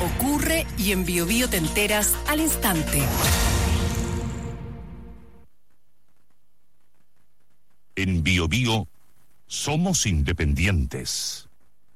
ocurre y en Biobío te enteras al instante. En Biobío somos independientes.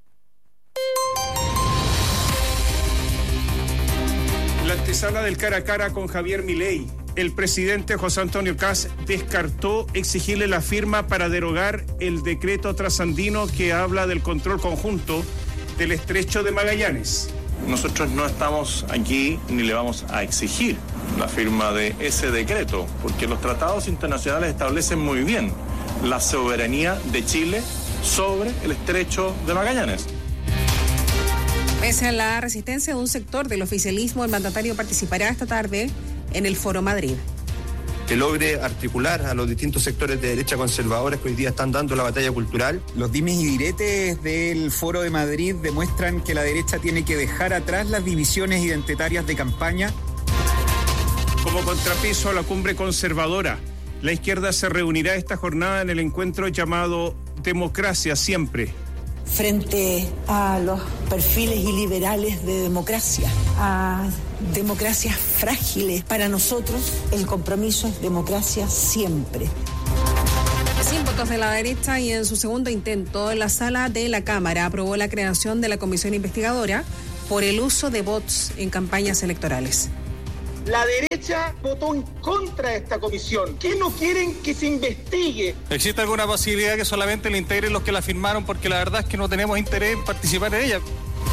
La antesala del cara a cara con Javier Milei. El presidente José Antonio Kast descartó exigirle la firma para derogar el decreto trasandino que habla del control conjunto del estrecho de Magallanes. Nosotros no estamos aquí ni le vamos a exigir la firma de ese decreto, porque los tratados internacionales establecen muy bien la soberanía de Chile sobre el estrecho de Magallanes. Pese a la resistencia de un sector del oficialismo, el mandatario participará esta tarde en el Foro Madrid. Que logre articular a los distintos sectores de derecha conservadores que hoy día están dando la batalla cultural. Los dimes y diretes del Foro de Madrid demuestran que la derecha tiene que dejar atrás las divisiones identitarias de campaña. Como contrapeso a la cumbre conservadora, la izquierda se reunirá esta jornada en el encuentro llamado Democracia Siempre. Frente a los perfiles iliberales de democracia, a democracias frágiles, para nosotros el compromiso es democracia siempre. Sin votos de la derecha y en su segundo intento, la sala de la Cámara aprobó la creación de la comisión investigadora por el uso de bots en campañas electorales. La derecha votó en contra de esta comisión. ¿Qué no quieren que se investigue? ¿Existe alguna posibilidad que solamente le integren los que la firmaron? Porque la verdad es que no tenemos interés en participar en ella.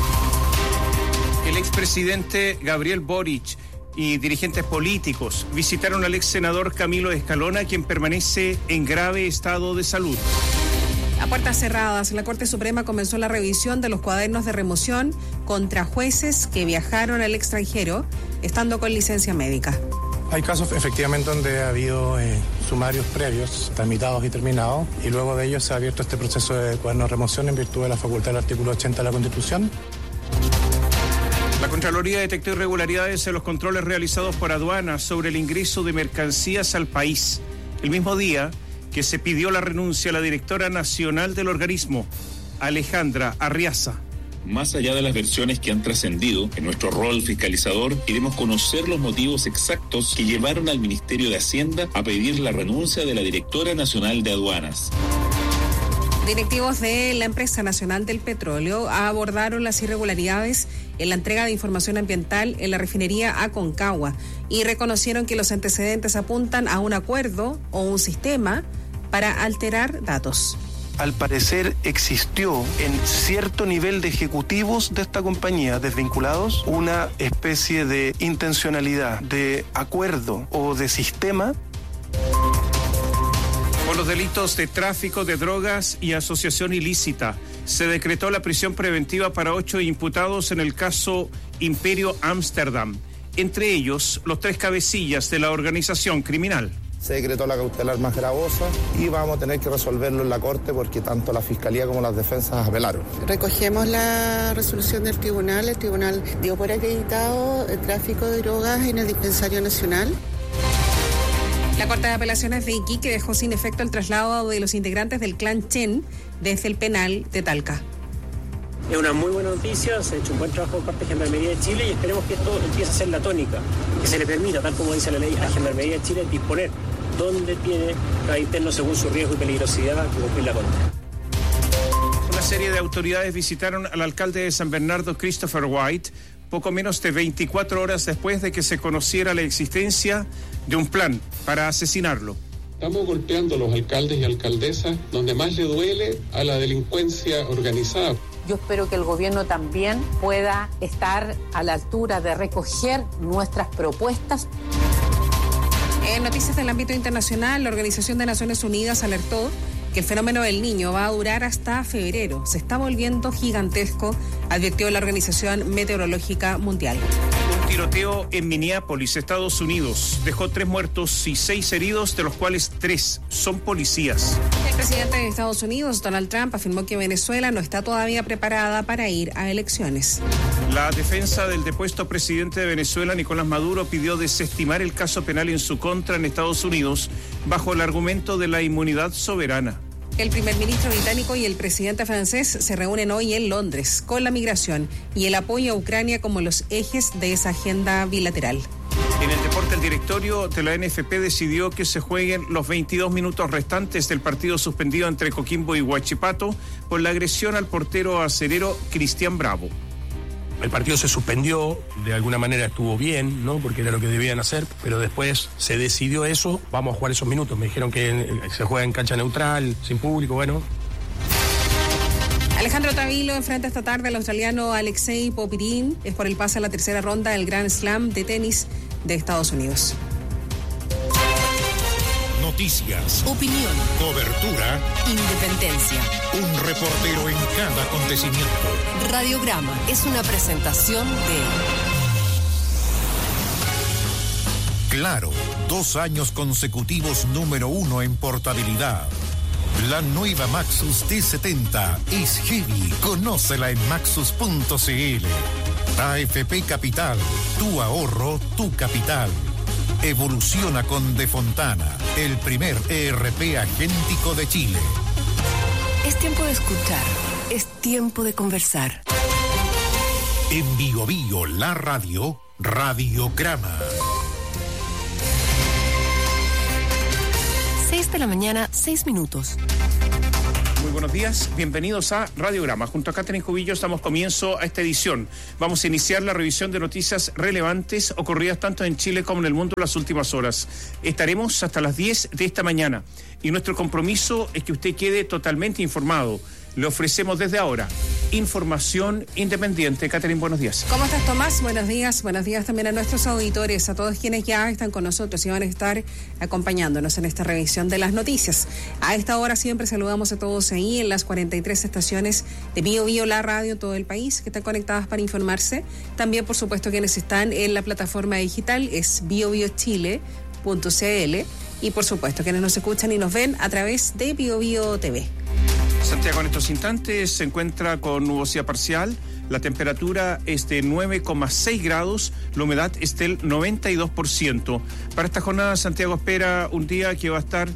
El expresidente Gabriel Boric y dirigentes políticos visitaron al ex senador Camilo Escalona, quien permanece en grave estado de salud. A puertas cerradas, la Corte Suprema comenzó la revisión de los cuadernos de remoción contra jueces que viajaron al extranjero estando con licencia médica. Hay casos efectivamente donde ha habido sumarios previos, tramitados y terminados, y luego de ellos se ha abierto este proceso de cuaderno de remoción en virtud de la facultad del artículo 80 de la Constitución. La Contraloría detectó irregularidades en los controles realizados por aduanas sobre el ingreso de mercancías al país. El mismo día que se pidió la renuncia a la directora nacional del organismo, Alejandra Arriaza. Más allá de las versiones que han trascendido, en nuestro rol fiscalizador queremos conocer los motivos exactos que llevaron al Ministerio de Hacienda a pedir la renuncia de la directora nacional de aduanas. Directivos de la Empresa Nacional del Petróleo abordaron las irregularidades en la entrega de información ambiental en la refinería Aconcagua y reconocieron que los antecedentes apuntan a un acuerdo o un sistema para alterar datos. Al parecer existió en cierto nivel de ejecutivos de esta compañía desvinculados una especie de intencionalidad, de acuerdo o de sistema. Por los delitos de tráfico de drogas y asociación ilícita, se decretó la prisión preventiva para 8 imputados en el caso Imperio Amsterdam, entre ellos los 3 cabecillas de la organización criminal. Se decretó la cautelar más gravosa y vamos a tener que resolverlo en la Corte porque tanto la Fiscalía como las defensas apelaron. Recogemos la resolución del tribunal. El tribunal dio por acreditado el tráfico de drogas en el dispensario nacional. La Corte de Apelaciones de Iquique dejó sin efecto el traslado de los integrantes del clan Chen desde el penal de Talca. Es una muy buena noticia, se ha hecho un buen trabajo por parte de Gendarmería de Chile y esperemos que esto empiece a ser la tónica, que se le permita, tal como dice la ley, a Gendarmería de Chile disponer dónde tiene cada interno según su riesgo y peligrosidad que cumplir la condena. Una serie de autoridades visitaron al alcalde de San Bernardo, Christopher White, poco menos de 24 horas después de que se conociera la existencia de un plan para asesinarlo. Estamos golpeando a los alcaldes y alcaldesas donde más le duele a la delincuencia organizada. Yo espero que el gobierno también pueda estar a la altura de recoger nuestras propuestas. En noticias del ámbito internacional, la Organización de Naciones Unidas alertó que el fenómeno del Niño va a durar hasta febrero. Se está volviendo gigantesco, advirtió la Organización Meteorológica Mundial. Un tiroteo en Minneapolis, Estados Unidos, dejó 3 muertos y 6 heridos, de los cuales 3 son policías. El presidente de Estados Unidos, Donald Trump, afirmó que Venezuela no está todavía preparada para ir a elecciones. La defensa del depuesto presidente de Venezuela, Nicolás Maduro, pidió desestimar el caso penal en su contra en Estados Unidos bajo el argumento de la inmunidad soberana. El primer ministro británico y el presidente francés se reúnen hoy en Londres con la migración y el apoyo a Ucrania como los ejes de esa agenda bilateral. En el deporte, el directorio de la NFP decidió que se jueguen los 22 minutos restantes del partido suspendido entre Coquimbo y Huachipato por la agresión al portero acerero Cristian Bravo. El partido se suspendió, de alguna manera estuvo bien, ¿no? Porque era lo que debían hacer, pero después se decidió eso, vamos a jugar esos minutos. Me dijeron que se juega en cancha neutral, sin público, bueno. Alejandro Tavilo enfrenta esta tarde al australiano Alexei Popirín, es por el pase a la tercera ronda del Grand Slam de tenis de Estados Unidos. Noticias, opinión, cobertura, independencia. Un reportero en cada acontecimiento. Radiograma es una presentación de Claro, 2 años consecutivos número 1 en portabilidad. La nueva Maxus T70 es heavy. Conócela en maxus.cl. AFP Capital, tu ahorro, tu capital. Evoluciona con De Fontana, el primer ERP agéntico de Chile. Es tiempo de escuchar, es tiempo de conversar. En Bio Bio, la radio, Radiograma. 6 de la mañana, 6 minutos. Muy buenos días, bienvenidos a Radiograma. Junto a Catherine Cubillos damos comienzo a esta edición. Vamos a iniciar la revisión de noticias relevantes ocurridas tanto en Chile como en el mundo en las últimas horas. Estaremos hasta las 10 de esta mañana y nuestro compromiso es que usted quede totalmente informado. Le ofrecemos desde ahora información independiente. Catherine, buenos días. ¿Cómo estás, Tomás? Buenos días también a nuestros auditores, a todos quienes ya están con nosotros y van a estar acompañándonos en esta revisión de las noticias. A esta hora siempre saludamos a todos ahí en las 43 estaciones de Bio Bio, la radio en todo el país, que están conectadas para informarse. También, por supuesto, quienes están en la plataforma digital es biobiochile.cl y, por supuesto, quienes nos escuchan y nos ven a través de Bio Bio TV. Santiago en estos instantes se encuentra con nubosidad parcial, la temperatura es de 9,6 grados, la humedad es del 92%. Para esta jornada Santiago espera un día que va a estar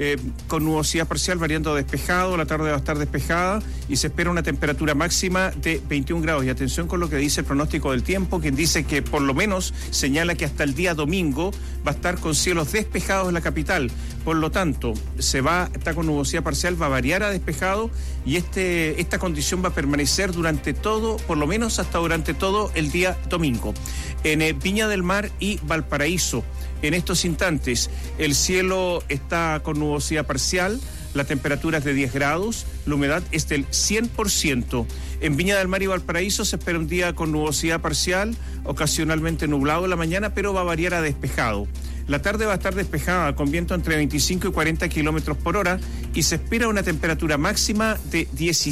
con nubosidad parcial variando a despejado, la tarde va a estar despejada y se espera una temperatura máxima de 21 grados. Y atención con lo que dice el pronóstico del tiempo, quien dice que por lo menos señala que hasta el día domingo va a estar con cielos despejados en la capital. Por lo tanto, está con nubosidad parcial, va a variar a despejado y esta condición va a permanecer durante todo, por lo menos hasta durante todo el día domingo. En Viña del Mar y Valparaíso, en estos instantes, el cielo está con nubosidad parcial, la temperatura es de 10 grados, la humedad es del 100%. En Viña del Mar y Valparaíso se espera un día con nubosidad parcial, ocasionalmente nublado en la mañana, pero va a variar a despejado. La tarde va a estar despejada con viento entre 25 y 40 kilómetros por hora y se espera una temperatura máxima de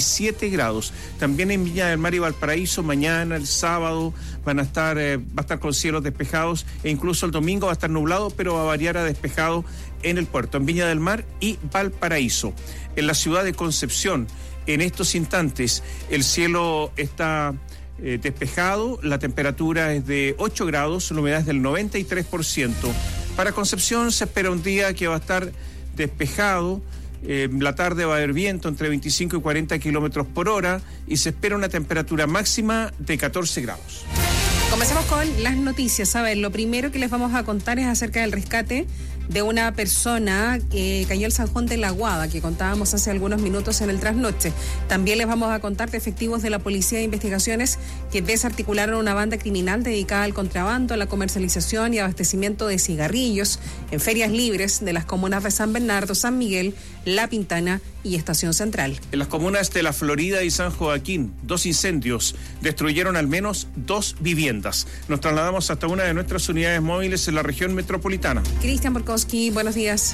17 grados. También en Viña del Mar y Valparaíso mañana, el sábado, va a estar con cielos despejados e incluso el domingo va a estar nublado, pero va a variar a despejado en el puerto, en Viña del Mar y Valparaíso. En la ciudad de Concepción, en estos instantes, el cielo está despejado, la temperatura es de 8 grados, la humedad es del 93%. Para Concepción se espera un día que va a estar despejado, la tarde va a haber viento entre 25 y 40 kilómetros por hora y se espera una temperatura máxima de 14 grados. Comenzamos con las noticias. A ver, lo primero que les vamos a contar es acerca del rescate de una persona que cayó al San Juan de la Aguada, que contábamos hace algunos minutos en el trasnoche. También les vamos a contar de efectivos de la Policía de Investigaciones que desarticularon una banda criminal dedicada al contrabando, a la comercialización y abastecimiento de cigarrillos en ferias libres de las comunas de San Bernardo, San Miguel, La Pintana y Estación Central. En las comunas de La Florida y San Joaquín, 2 incendios destruyeron al menos 2 viviendas. Nos trasladamos hasta una de nuestras unidades móviles en la región metropolitana. Cristian Borkowski, buenos días.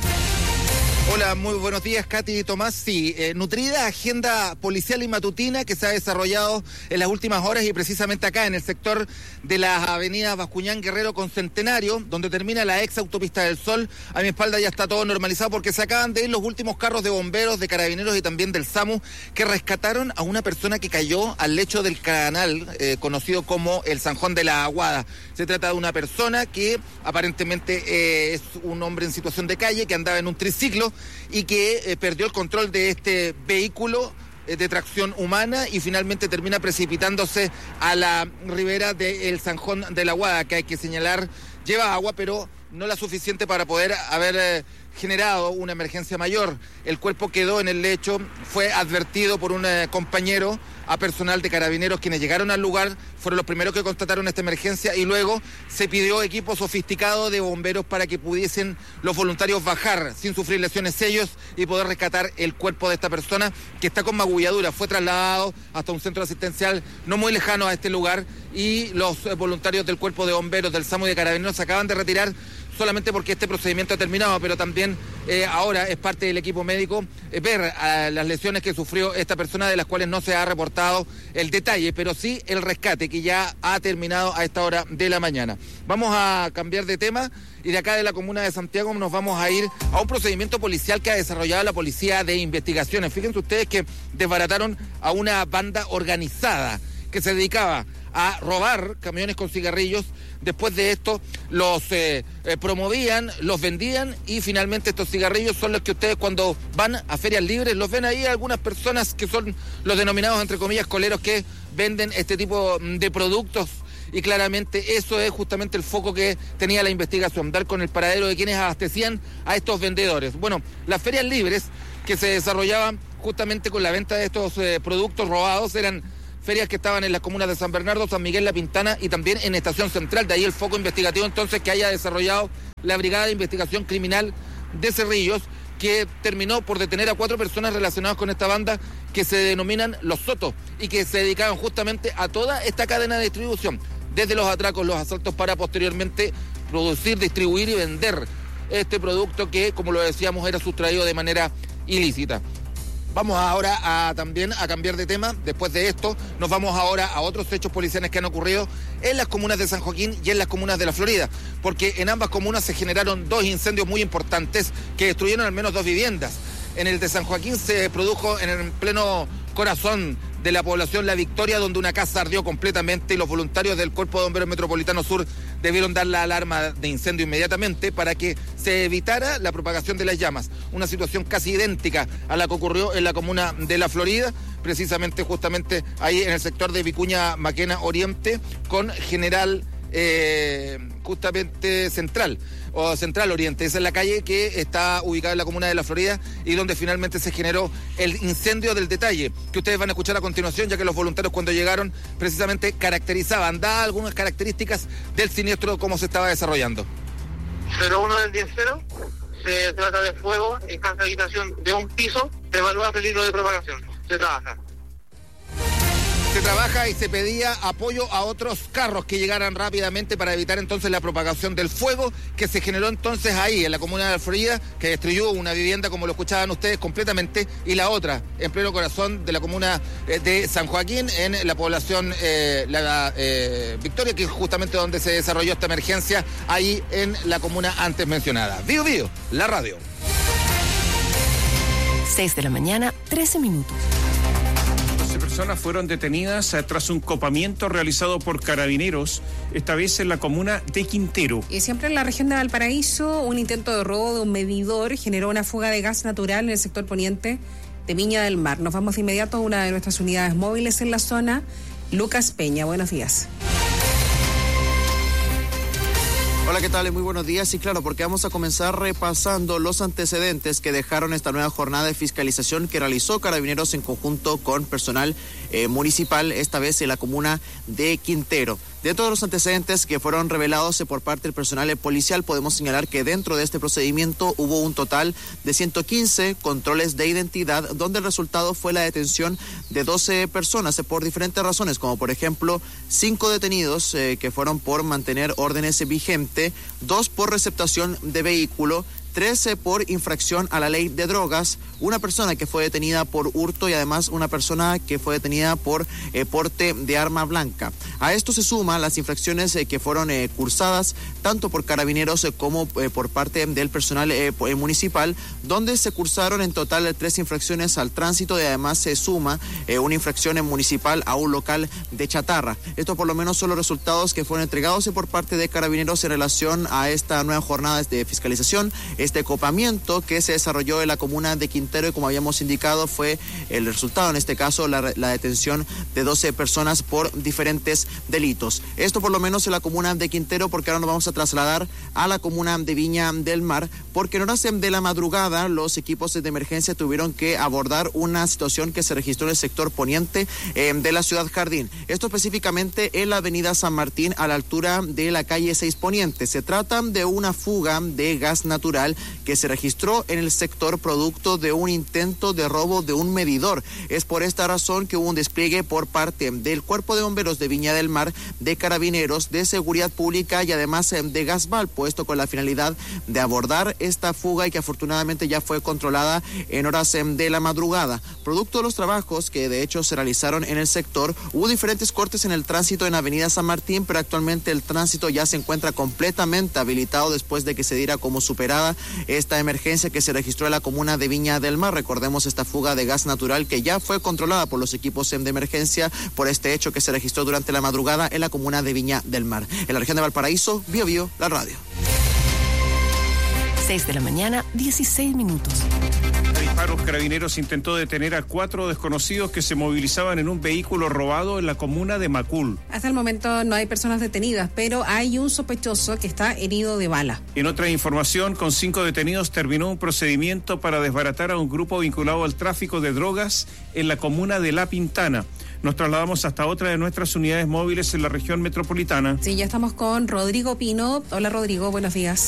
Hola, muy buenos días, Katy y Tomás. Sí, nutrida agenda policial y matutina que se ha desarrollado en las últimas horas y precisamente acá en el sector de las avenidas Bascuñán, Guerrero con Centenario, donde termina la ex autopista del Sol. A mi espalda ya está todo normalizado porque se acaban de ir los últimos carros de bomberos, de carabineros y también del SAMU que rescataron a una persona que cayó al lecho del canal conocido como el San Juan de la Aguada. Se trata de una persona que aparentemente es un hombre en situación de calle que andaba en un triciclo y que perdió el control de este vehículo de tracción humana y finalmente termina precipitándose a la ribera del Zanjón de la Guada, que hay que señalar lleva agua, pero no la suficiente para poder haber generado una emergencia mayor. El cuerpo quedó en el lecho, fue advertido por un compañero a personal de Carabineros quienes llegaron al lugar, fueron los primeros que constataron esta emergencia y luego se pidió equipo sofisticado de bomberos para que pudiesen los voluntarios bajar sin sufrir lesiones ellos y poder rescatar el cuerpo de esta persona que está con magulladura. Fue trasladado hasta un centro asistencial no muy lejano a este lugar y los voluntarios del cuerpo de bomberos del SAMU y de Carabineros se acaban de retirar solamente porque este procedimiento ha terminado, pero también ahora es parte del equipo médico ver las lesiones que sufrió esta persona, de las cuales no se ha reportado el detalle, pero sí el rescate que ya ha terminado a esta hora de la mañana. Vamos a cambiar de tema y de acá de la comuna de Santiago nos vamos a ir a un procedimiento policial que ha desarrollado la Policía de Investigaciones. Fíjense ustedes que desbarataron a una banda organizada que se dedicaba a robar camiones con cigarrillos. Después de esto los promovían, los vendían y finalmente estos cigarrillos son los que ustedes cuando van a ferias libres los ven ahí algunas personas que son los denominados entre comillas coleros que venden este tipo de productos y claramente eso es justamente el foco que tenía la investigación, dar con el paradero de quienes abastecían a estos vendedores. Bueno, las ferias libres que se desarrollaban justamente con la venta de estos productos robados eran ferias que estaban en las comunas de San Bernardo, San Miguel, La Pintana y también en Estación Central. De ahí el foco investigativo entonces que haya desarrollado la Brigada de Investigación Criminal de Cerrillos, que terminó por detener a 4 personas relacionadas con esta banda que se denominan Los Sotos y que se dedicaban justamente a toda esta cadena de distribución, desde los atracos, los asaltos, para posteriormente producir, distribuir y vender este producto que, como lo decíamos, era sustraído de manera ilícita. Vamos ahora también a cambiar de tema. Después de esto, nos vamos ahora a otros hechos policiales que han ocurrido en las comunas de San Joaquín y en las comunas de La Florida, porque en ambas comunas se generaron 2 incendios muy importantes que destruyeron al menos 2 viviendas. En el de San Joaquín se produjo en el pleno corazón de la población La Victoria, donde una casa ardió completamente y los voluntarios del Cuerpo de Bomberos Metropolitano Sur debieron dar la alarma de incendio inmediatamente para que se evitara la propagación de las llamas. Una situación casi idéntica a la que ocurrió en la comuna de La Florida, precisamente justamente ahí en el sector de Vicuña Maquena Oriente con General justamente Central o Central Oriente. Esa es la calle que está ubicada en la comuna de La Florida y donde finalmente se generó el incendio del detalle que ustedes van a escuchar a continuación, ya que los voluntarios cuando llegaron precisamente caracterizaban, daban algunas características del siniestro, cómo se estaba desarrollando. 01 del 10-0, se trata de fuego en casa de habitación de un piso, se evalúa peligro de propagación, se trabaja. Se trabaja y se pedía apoyo a otros carros que llegaran rápidamente para evitar entonces la propagación del fuego que se generó entonces ahí en la comuna de La Florida, que destruyó una vivienda, como lo escuchaban ustedes, completamente, y la otra en pleno corazón de la comuna de San Joaquín, en la población Victoria, que es justamente donde se desarrolló esta emergencia, ahí en la comuna antes mencionada. Bío Bío, la radio. 6 de la mañana, 13 minutos. Personas fueron detenidas tras un copamiento realizado por Carabineros, esta vez en la comuna de Quintero. Y siempre en la región de Valparaíso, un intento de robo de un medidor generó una fuga de gas natural en el sector poniente de Viña del Mar. Nos vamos de inmediato a una de nuestras unidades móviles en la zona. Lucas Peña, buenos días. Hola, ¿qué tal? Muy buenos días. Sí, claro, porque vamos a comenzar repasando los antecedentes que dejaron esta nueva jornada de fiscalización que realizó Carabineros en conjunto con personal municipal, esta vez en la comuna de Quintero. De todos los antecedentes que fueron revelados por parte del personal policial, podemos señalar que dentro de este procedimiento hubo un total de 115 controles de identidad, donde el resultado fue la detención de 12 personas por diferentes razones, como por ejemplo 5 detenidos que fueron por mantener órdenes vigentes, 2 por receptación de vehículo, 13 por infracción a la ley de drogas, una persona que fue detenida por hurto y además una persona que fue detenida por porte de arma blanca. A esto se suman las infracciones que fueron cursadas tanto por Carabineros como por parte del personal municipal, donde se cursaron en total 3 infracciones al tránsito y además se suma una infracción municipal a un local de chatarra. Estos por lo menos son los resultados que fueron entregados por parte de Carabineros en relación a esta nueva jornada de fiscalización este copamiento que se desarrolló en la comuna de Quintero y, como habíamos indicado, fue el resultado, en este caso, la detención de 12 personas por diferentes delitos. Esto por lo menos en la comuna de Quintero, porque ahora nos vamos a trasladar a la comuna de Viña del Mar, porque en horas de la madrugada los equipos de emergencia tuvieron que abordar una situación que se registró en el sector poniente de la ciudad Jardín. Esto específicamente en la avenida San Martín, a la altura de la calle 6 Poniente. Se trata de una fuga de gas natural que se registró en el sector producto de un intento de robo de un medidor. Es por esta razón que hubo un despliegue por parte del Cuerpo de Bomberos de Viña del Mar, de Carabineros, de Seguridad Pública y además de Gasval, puesto con la finalidad de abordar esta fuga y que afortunadamente ya fue controlada en horas de la madrugada. Producto de los trabajos que de hecho se realizaron en el sector, hubo diferentes cortes en el tránsito en Avenida San Martín, pero actualmente el tránsito ya se encuentra completamente habilitado después de que se diera como superada esta emergencia que se registró en la comuna de Viña del Mar. Recordemos esta fuga de gas natural que ya fue controlada por los equipos de emergencia por este hecho que se registró durante la madrugada en la comuna de Viña del Mar. En la región de Valparaíso, Bio Bio, la radio. 6 de la mañana, 16 minutos. A disparos, Carabineros intentó detener a 4 desconocidos que se movilizaban en un vehículo robado en la comuna de Macul. Hasta el momento no hay personas detenidas, pero hay un sospechoso que está herido de bala. En otra información, con 5 detenidos terminó un procedimiento para desbaratar a un grupo vinculado al tráfico de drogas en la comuna de La Pintana. Nos trasladamos hasta otra de nuestras unidades móviles en la región metropolitana. Sí, ya estamos con Rodrigo Pino. Hola Rodrigo, buenos días.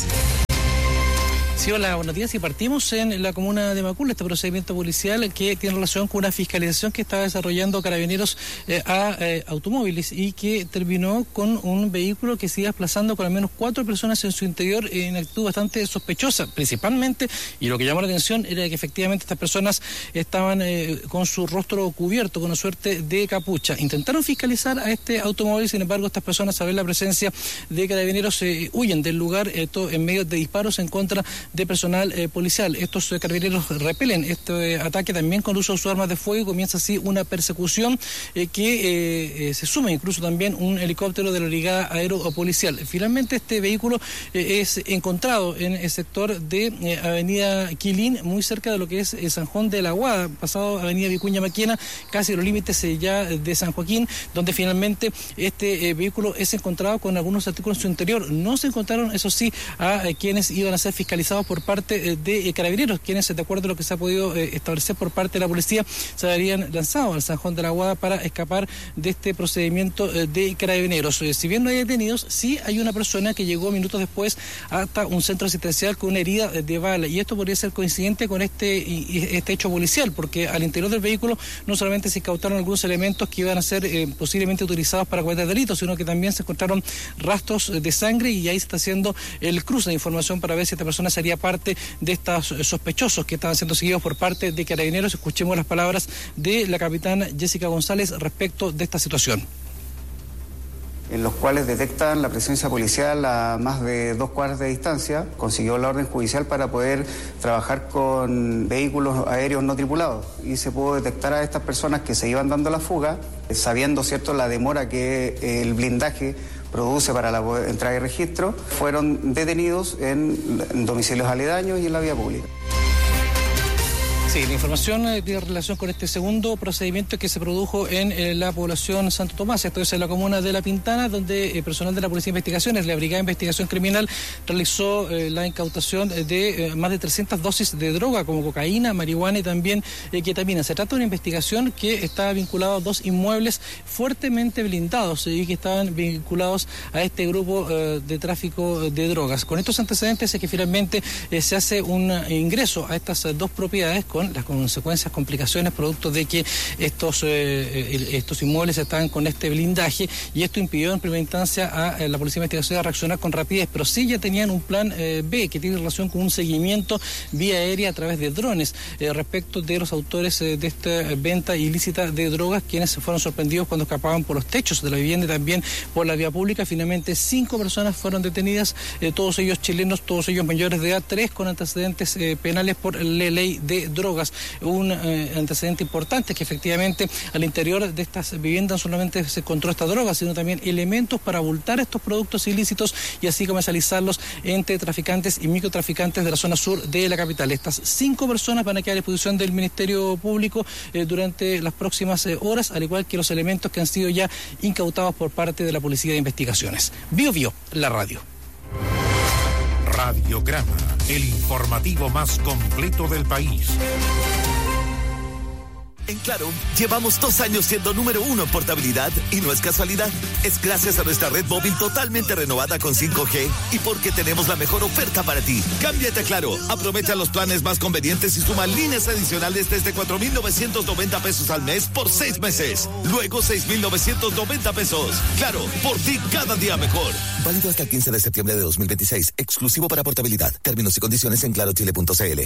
Sí, hola, buenos días. Y partimos en la comuna de Macul, este procedimiento policial que tiene relación con una fiscalización que estaba desarrollando Carabineros a automóviles y que terminó con un vehículo que se iba desplazando con al menos 4 personas en su interior en actitud bastante sospechosa, principalmente, y lo que llamó la atención era que efectivamente estas personas estaban con su rostro cubierto, con una suerte de capucha. Intentaron fiscalizar a este automóvil, sin embargo, estas personas, al ver la presencia de Carabineros, huyen del lugar, esto en medio de disparos en contra de personal policial. Estos carabineros repelen este ataque también con uso de sus armas de fuego y comienza así una persecución que se suma incluso también un helicóptero de la Brigada Aeropolicial. Finalmente este vehículo es encontrado en el sector de Avenida Quilín, muy cerca de lo que es San Juan de la Aguada, pasado Avenida Vicuña Maquena, casi a los límites ya de San Joaquín, donde finalmente este vehículo es encontrado con algunos artículos en su interior. No se encontraron, eso sí, a quienes iban a ser fiscalizados por parte de Carabineros, quienes, de acuerdo a lo que se ha podido establecer por parte de la policía, se habrían lanzado al San Juan de la Aguada para escapar de este procedimiento de Carabineros. Si bien no hay detenidos, sí hay una persona que llegó minutos después hasta un centro asistencial con una herida de bala, y esto podría ser coincidente con este hecho policial, porque al interior del vehículo no solamente se incautaron algunos elementos que iban a ser posiblemente utilizados para cometer delitos, sino que también se encontraron rastros de sangre, y ahí se está haciendo el cruce de información para ver si esta persona sería parte de estos sospechosos que estaban siendo seguidos por parte de Carabineros. Escuchemos las palabras de la capitana Jessica González respecto de esta situación. En los cuales detectan la presencia policial a más de 2 cuadras de distancia, consiguió la orden judicial para poder trabajar con vehículos aéreos no tripulados, y se pudo detectar a estas personas que se iban dando la fuga, sabiendo, cierto, la demora que el blindaje produce para la entrada y registro. Fueron detenidos en domicilios aledaños y en la vía pública. Sí, la información tiene relación con este segundo procedimiento que se produjo en la población Santo Tomás, esto es en la comuna de La Pintana, donde personal de la Policía de Investigaciones, la Brigada de Investigación Criminal, realizó la incautación de más de 300 dosis de droga como cocaína, marihuana y también ketamina. Se trata de una investigación que está vinculada a 2 inmuebles fuertemente blindados y que estaban vinculados a este grupo de tráfico de drogas. Con estos antecedentes es que finalmente se hace un ingreso a estas 2 propiedades con las consecuencias, complicaciones, producto de que estos inmuebles estaban con este blindaje, y esto impidió en primera instancia a la Policía de Investigación a reaccionar con rapidez, pero sí ya tenían un plan B que tiene relación con un seguimiento vía aérea a través de drones respecto de los autores de esta venta ilícita de drogas, quienes fueron sorprendidos cuando escapaban por los techos de la vivienda y también por la vía pública. Finalmente 5 personas fueron detenidas, todos ellos chilenos, todos ellos mayores de edad, 3 con antecedentes penales por la ley de drogas. drogas. Un antecedente importante es que efectivamente al interior de estas viviendas no solamente se encontró esta droga, sino también elementos para abultar estos productos ilícitos y así comercializarlos entre traficantes y microtraficantes de la zona sur de la capital. Estas 5 personas van a quedar a disposición del Ministerio Público durante las próximas horas, al igual que los elementos que han sido ya incautados por parte de la Policía de Investigaciones. Bio, la radio. Radiograma, el informativo más completo del país. En Claro, llevamos 2 años siendo número 1 en portabilidad y no es casualidad. Es gracias a nuestra red móvil totalmente renovada con 5G y porque tenemos la mejor oferta para ti. Cámbiate a Claro, aprovecha los planes más convenientes y suma líneas adicionales desde 4,990 pesos al mes por 6 meses. Luego 6,990 pesos. Claro, por ti cada día mejor. Válido hasta el 15 de septiembre de 2026, exclusivo para portabilidad. Términos y condiciones en clarochile.cl.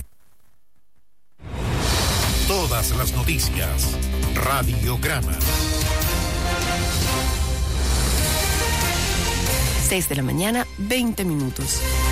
Todas las noticias. Radiograma. 6 de la mañana, 20 minutos.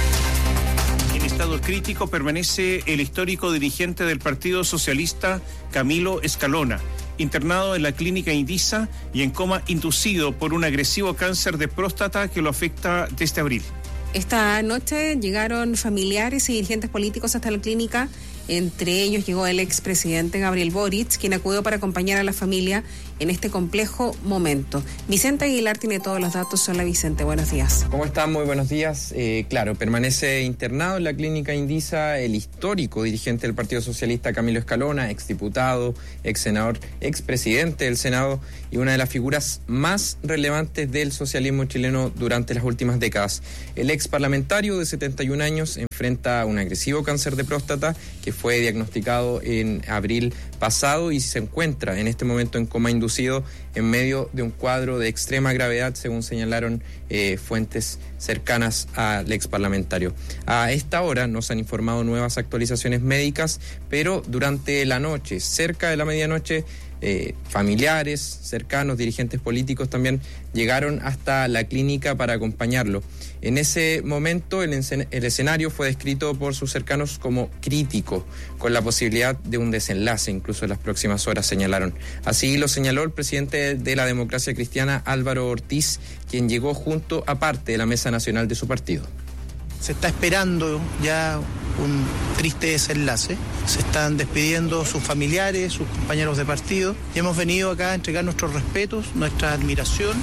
En estado crítico permanece el histórico dirigente del Partido Socialista, Camilo Escalona, internado en la clínica Indisa y en coma inducido por un agresivo cáncer de próstata que lo afecta desde abril. Esta noche llegaron familiares y dirigentes políticos hasta la clínica. Entre ellos llegó el expresidente Gabriel Boric, quien acudió para acompañar a la familia en este complejo momento. Vicente Aguilar tiene todos los datos. Hola Vicente, buenos días. ¿Cómo están? Muy buenos días. Claro, permanece internado en la clínica Indisa el histórico dirigente del Partido Socialista Camilo Escalona, exdiputado, exsenador, expresidente del Senado y una de las figuras más relevantes del socialismo chileno durante las últimas décadas. El exparlamentario de 71 años enfrenta un agresivo cáncer de próstata que fue diagnosticado en abril pasado y se encuentra en este momento en coma inducido en medio de un cuadro de extrema gravedad, según señalaron fuentes cercanas al exparlamentario. A esta hora nos han informado nuevas actualizaciones médicas, pero durante la noche, cerca de la medianoche, familiares, cercanos, dirigentes políticos también llegaron hasta la clínica para acompañarlo. En ese momento el escenario fue descrito por sus cercanos como crítico, con la posibilidad de un desenlace, incluso en las próximas horas señalaron. Así lo señaló el presidente de la Democracia Cristiana, Álvaro Ortiz, quien llegó junto a parte de la mesa nacional de su partido. Se está esperando ya un triste desenlace. Se están despidiendo sus familiares, sus compañeros de partido. Y hemos venido acá a entregar nuestros respetos, nuestra admiración.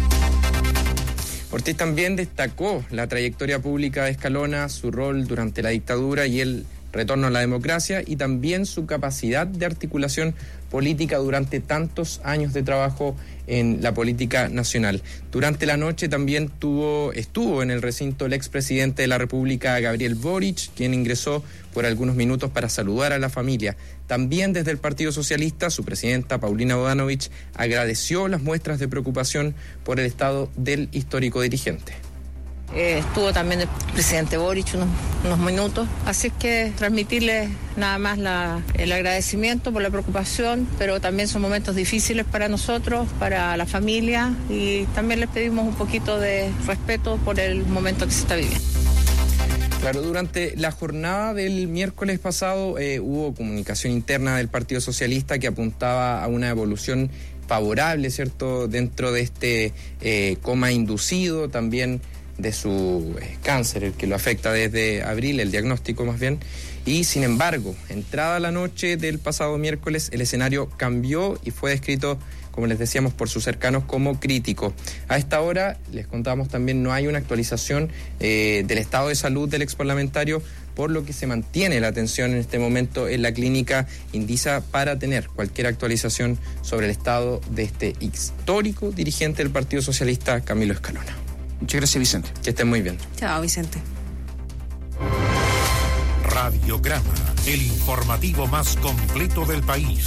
Ortiz también destacó la trayectoria pública de Escalona, su rol durante la dictadura y el retorno a la democracia y también su capacidad de articulación política durante tantos años de trabajo en la política nacional. Durante la noche también estuvo en el recinto el expresidente de la República, Gabriel Boric, quien ingresó por algunos minutos para saludar a la familia. También desde el Partido Socialista, su presidenta, Paulina Bodanovich, agradeció las muestras de preocupación por el estado del histórico dirigente. Estuvo también el presidente Boric unos minutos, así que transmitirle nada más el agradecimiento por la preocupación, pero también son momentos difíciles para nosotros, para la familia, y también les pedimos un poquito de respeto por el momento que se está viviendo. Claro, durante la jornada del miércoles pasado hubo comunicación interna del Partido Socialista que apuntaba a una evolución favorable, ¿cierto?, dentro de este coma inducido, también de su cáncer, el que lo afecta desde abril, el diagnóstico más bien, y sin embargo, entrada la noche del pasado miércoles, el escenario cambió y fue descrito, como les decíamos, por sus cercanos como crítico. A esta hora, les contábamos también, no hay una actualización del estado de salud del exparlamentario, por lo que se mantiene la atención en este momento en la clínica Indisa para tener cualquier actualización sobre el estado de este histórico dirigente del Partido Socialista, Camilo Escalona. Muchas gracias, Vicente. Que estén muy bien. Chao, Vicente. Radiograma, el informativo más completo del país.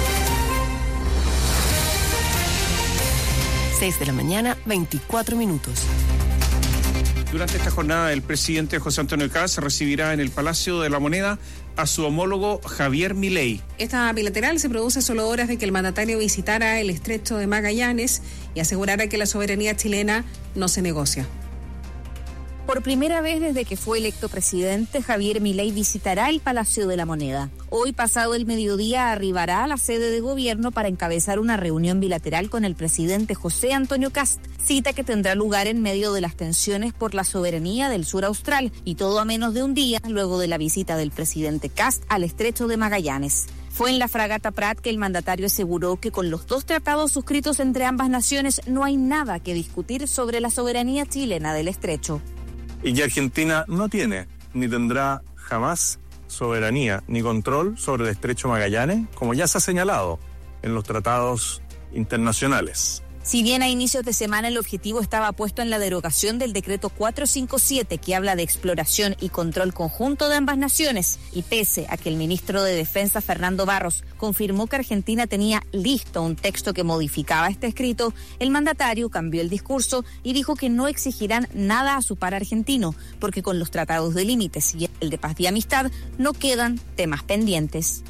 6 de la mañana, 24 minutos. Durante esta jornada, el presidente José Antonio Kast recibirá en el Palacio de la Moneda a su homólogo Javier Milei. Esta bilateral se produce solo horas de que el mandatario visitara el estrecho de Magallanes y asegurara que la soberanía chilena no se negocia. Por primera vez desde que fue electo presidente, Javier Milei visitará el Palacio de la Moneda. Hoy, pasado el mediodía, arribará a la sede de gobierno para encabezar una reunión bilateral con el presidente José Antonio Kast, cita que tendrá lugar en medio de las tensiones por la soberanía del sur austral y todo a menos de un día luego de la visita del presidente Kast al Estrecho de Magallanes. Fue en la fragata Prat que el mandatario aseguró que con los dos tratados suscritos entre ambas naciones no hay nada que discutir sobre la soberanía chilena del Estrecho. Y que Argentina no tiene ni tendrá jamás soberanía ni control sobre el Estrecho Magallanes, como ya se ha señalado en los tratados internacionales. Si bien a inicios de semana el objetivo estaba puesto en la derogación del decreto 457 que habla de exploración y control conjunto de ambas naciones, y pese a que el ministro de Defensa Fernando Barros confirmó que Argentina tenía listo un texto que modificaba este escrito, el mandatario cambió el discurso y dijo que no exigirán nada a su par argentino, porque con los tratados de límites y el de paz y amistad no quedan temas pendientes.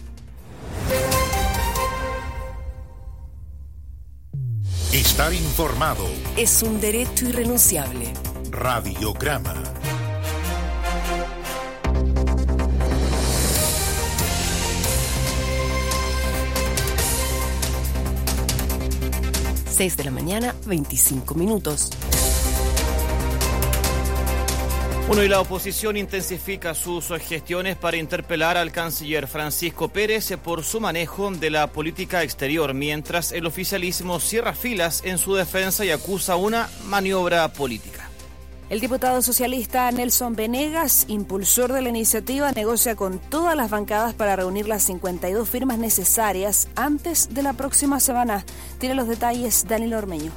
Estar informado es un derecho irrenunciable. Radiograma. Seis de la mañana, 25 minutos. Bueno, y la oposición intensifica sus gestiones para interpelar al canciller Francisco Pérez por su manejo de la política exterior, mientras el oficialismo cierra filas en su defensa y acusa una maniobra política. El diputado socialista Nelson Venegas, impulsor de la iniciativa, negocia con todas las bancadas para reunir las 52 firmas necesarias antes de la próxima semana. Tiene los detalles Daniel Ormeño.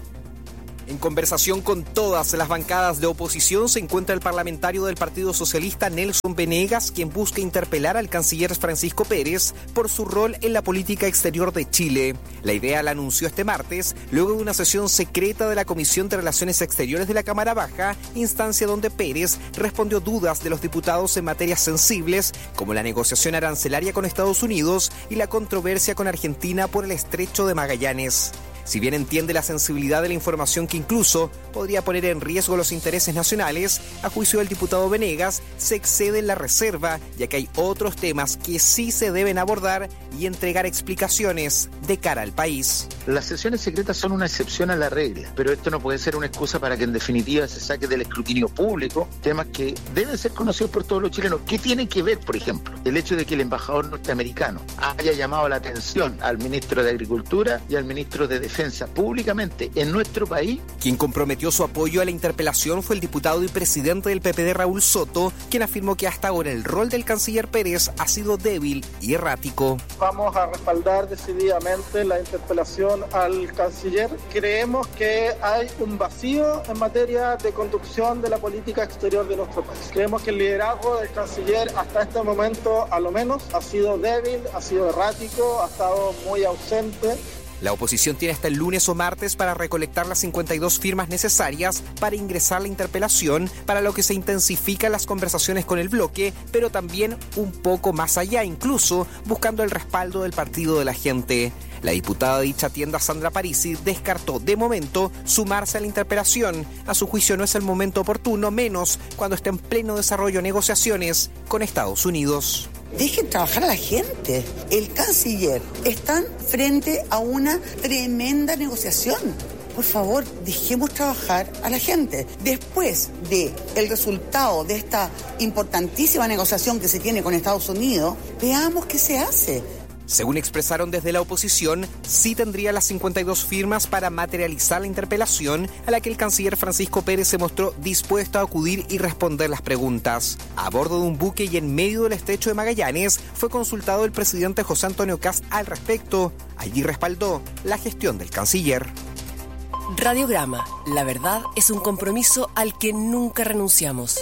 En conversación con todas las bancadas de oposición se encuentra el parlamentario del Partido Socialista Nelson Venegas, quien busca interpelar al canciller Francisco Pérez por su rol en la política exterior de Chile. La idea la anunció este martes, luego de una sesión secreta de la Comisión de Relaciones Exteriores de la Cámara Baja, instancia donde Pérez respondió dudas de los diputados en materias sensibles, como la negociación arancelaria con Estados Unidos y la controversia con Argentina por el Estrecho de Magallanes. Si bien entiende la sensibilidad de la información que incluso podría poner en riesgo los intereses nacionales, a juicio del diputado Venegas, se excede en la reserva, ya que hay otros temas que sí se deben abordar y entregar explicaciones de cara al país. Las sesiones secretas son una excepción a la regla, pero esto no puede ser una excusa para que en definitiva se saque del escrutinio público temas que deben ser conocidos por todos los chilenos. ¿Qué tiene que ver, por ejemplo, el hecho de que el embajador norteamericano haya llamado la atención al ministro de Agricultura y al ministro de Defensa públicamente en nuestro país? Quien comprometió su apoyo a la interpelación fue el diputado y presidente del PPD, Raúl Soto, quien afirmó que hasta ahora el rol del canciller Pérez ha sido débil y errático. Vamos a respaldar decididamente la interpelación al canciller. Creemos que hay un vacío en materia de conducción de la política exterior de nuestro país. Creemos que el liderazgo del canciller hasta este momento, a lo menos, ha sido débil, ha sido errático, ha estado muy ausente. La oposición tiene hasta el lunes o martes para recolectar las 52 firmas necesarias para ingresar la interpelación, para lo que se intensifican las conversaciones con el bloque, pero también un poco más allá, incluso buscando el respaldo del Partido de la Gente. La diputada de dicha tienda, Sandra Parisi, descartó de momento sumarse a la interpelación. A su juicio no es el momento oportuno, menos cuando está en pleno desarrollo negociaciones con Estados Unidos. Dejen trabajar a la gente. El canciller está frente a una tremenda negociación. Por favor, dejemos trabajar a la gente. Después de el resultado de esta importantísima negociación que se tiene con Estados Unidos, veamos qué se hace. Según expresaron desde la oposición, sí tendría las 52 firmas para materializar la interpelación, a la que el canciller Francisco Pérez se mostró dispuesto a acudir y responder las preguntas. A bordo de un buque y en medio del Estrecho de Magallanes, fue consultado el presidente José Antonio Kast al respecto. Allí respaldó la gestión del canciller. Radiograma. La verdad es un compromiso al que nunca renunciamos.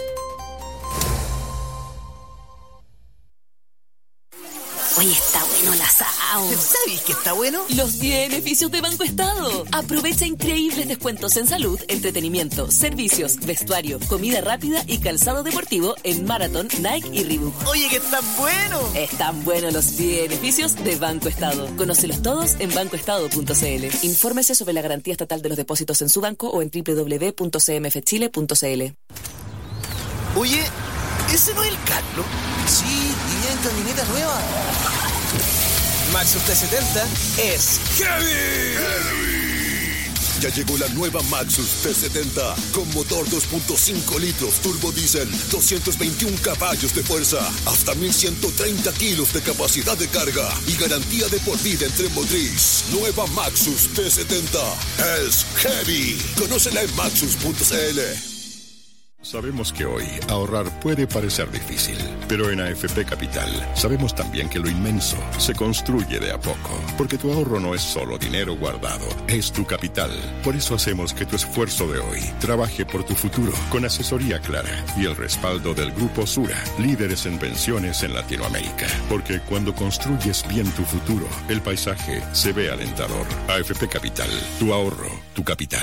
Oye, está bueno el asado. ¿Sabes qué está bueno? Los beneficios de Banco Estado. Aprovecha increíbles descuentos en salud, entretenimiento, servicios, vestuario, comida rápida y calzado deportivo en Marathon, Nike y Reebok. Oye, que están buenos. Están buenos los beneficios de Banco Estado. Conócelos todos en bancoestado.cl. Infórmese sobre la garantía estatal de los depósitos en su banco o en www.cmfchile.cl. Oye, ¿ese no es el Carlos? Sí, y viene en camioneta nueva. Maxus T70 es heavy. Ya llegó la nueva Maxus T70 con motor 2.5 litros turbo diésel, 221 caballos de fuerza, hasta 1130 kilos de capacidad de carga y garantía de por vida en tren motriz. Nueva Maxus T70 es heavy. Conócela en maxus.cl. Sabemos que hoy ahorrar puede parecer difícil, pero en AFP Capital sabemos también que lo inmenso se construye de a poco, porque tu ahorro no es solo dinero guardado, es tu capital. Por eso hacemos que tu esfuerzo de hoy trabaje por tu futuro, con asesoría clara y el respaldo del Grupo Sura, líderes en pensiones en Latinoamérica. Porque cuando construyes bien tu futuro, el paisaje se ve alentador. AFP Capital, tu ahorro, tu capital.